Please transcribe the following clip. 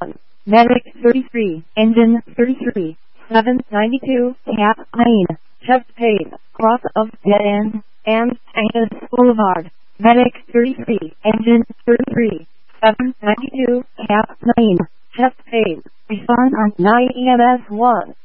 Medic 33, Engine 33, 792, Cap 9, Chest Pace, cross of Dead End, and Angus Boulevard. Medic 33, Engine 33, 792, Cap 9, Chest Pace, respond on 9 EMS 1.